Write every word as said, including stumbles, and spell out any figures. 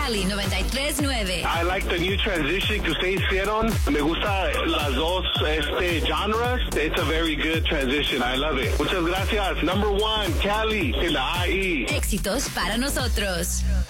Cali noventa y tres nueve. I like the new transition que ustedes hicieron. Me gusta las dos este, genres. It's a very good transition. I love it. Muchas gracias. Number one, Cali, en la A I. Éxitos para nosotros.